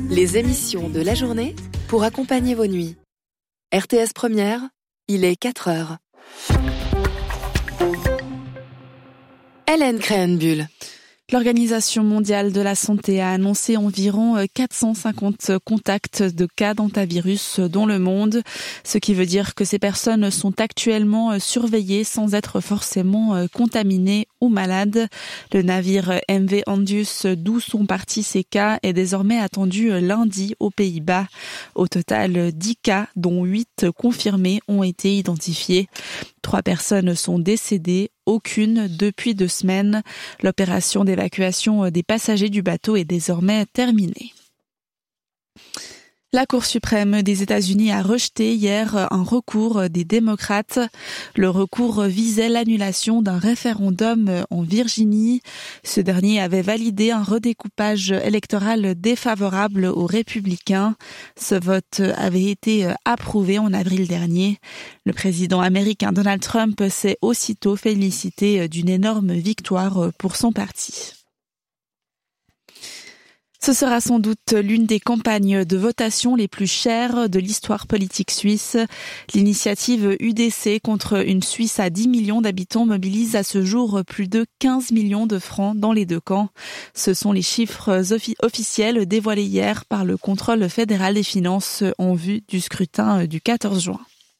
Les émissions de la journée pour accompagner vos nuits. RTS Première, il est 4h. Hélène Créhenbuhl. L'Organisation mondiale de la santé a annoncé environ 450 contacts de cas d'hantavirus dans le monde, ce qui veut dire que ces personnes sont actuellement surveillées sans être forcément contaminées ou malades. Le navire MV Andus, d'où sont partis ces cas, est désormais attendu lundi aux Pays-Bas. Au total, 10 cas, dont 8 confirmés, ont été identifiés. 3 personnes sont décédées, aucune depuis 2 semaines. L'opération d'évacuation des passagers du bateau est désormais terminée. La Cour suprême des États-Unis a rejeté hier un recours des démocrates. Le recours visait l'annulation d'un référendum en Virginie. Ce dernier avait validé un redécoupage électoral défavorable aux républicains. Ce vote avait été approuvé en avril dernier. Le président américain Donald Trump s'est aussitôt félicité d'une énorme victoire pour son parti. Ce sera sans doute l'une des campagnes de votation les plus chères de l'histoire politique suisse. L'initiative UDC contre une Suisse à 10 millions d'habitants mobilise à ce jour plus de 15 millions de francs dans les deux camps. Ce sont les chiffres officiels dévoilés hier par le contrôle fédéral des finances en vue du scrutin du 14 juin.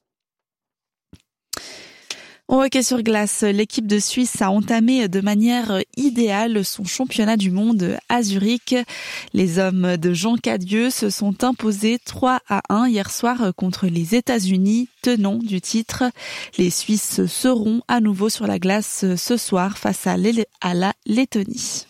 Au hockey sur glace, l'équipe de Suisse a entamé de manière idéale son championnat du monde à Zurich. Les hommes de Jean Cadieux se sont imposés 3-1 hier soir contre les États-Unis, tenants du titre. Les Suisses seront à nouveau sur la glace ce soir face à la Lettonie.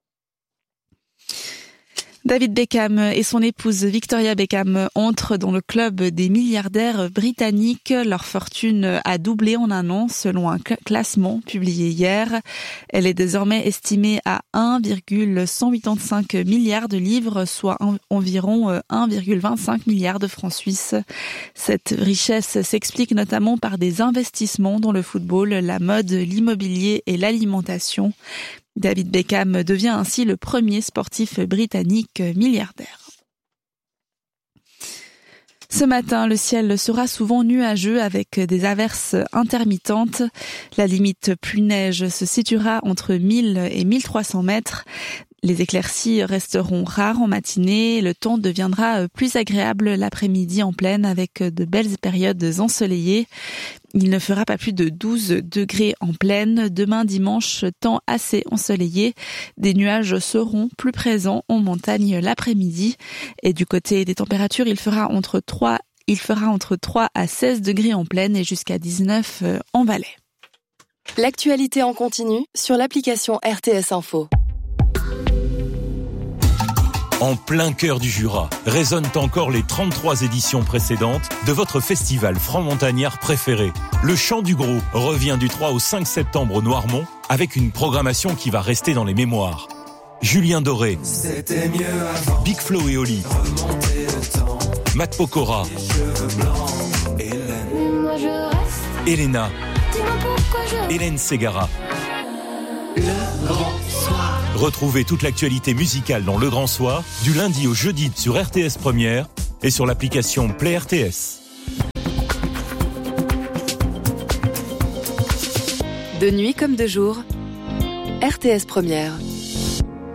David Beckham et son épouse Victoria Beckham entrent dans le club des milliardaires britanniques. Leur fortune a doublé en un an selon un classement publié hier. Elle est désormais estimée à 1,185 milliards de livres, soit environ 1,25 milliard de francs suisses. Cette richesse s'explique notamment par des investissements dans le football, la mode, l'immobilier et l'alimentation. David Beckham devient ainsi le premier sportif britannique milliardaire. Ce matin, le ciel sera souvent nuageux avec des averses intermittentes. La limite pluie-neige se situera entre 1000 et 1300 mètres. Les éclaircies resteront rares en matinée. Le temps deviendra plus agréable l'après-midi en plaine avec de belles périodes ensoleillées. Il ne fera pas plus de 12 degrés en plaine. Demain dimanche, temps assez ensoleillé. Des nuages seront plus présents en montagne l'après-midi. Et du côté des températures, il fera entre 3 à 16 degrés en plaine et jusqu'à 19 en Valais. L'actualité en continu sur l'application RTS Info. En plein cœur du Jura, résonnent encore les 33 éditions précédentes de votre festival franc-montagnard préféré. Le Chant du Gros revient du 3 au 5 septembre au Noirmont avec une programmation qui va rester dans les mémoires. Julien Doré, Big Flo et Oli, Matt Pokora, Elena, Hélène Ségara. Le Grand Soir. Retrouvez toute l'actualité musicale dans Le Grand Soir, du lundi au jeudi sur RTS Première et sur l'application Play RTS. De nuit comme de jour, RTS Première.